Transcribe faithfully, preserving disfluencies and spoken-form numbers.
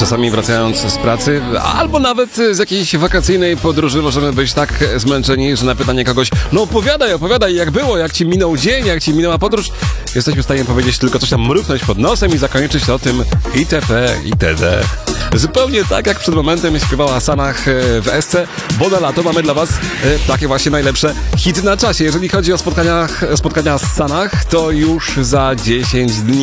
czasami wracając z pracy, albo nawet z jakiejś wakacyjnej podróży możemy być tak zmęczeni, że na pytanie kogoś, no opowiadaj, opowiadaj, jak było, jak ci minął dzień, jak ci minęła podróż, jesteśmy w stanie powiedzieć tylko coś tam mruknąć pod nosem i zakończyć o tym itp. itd. Zupełnie tak jak przed momentem śpiewała Sanach w Esce, bo na lato mamy dla was takie właśnie najlepsze hity na czasie. Jeżeli chodzi o spotkania, spotkania z Sanach, to już za dziesięć dni.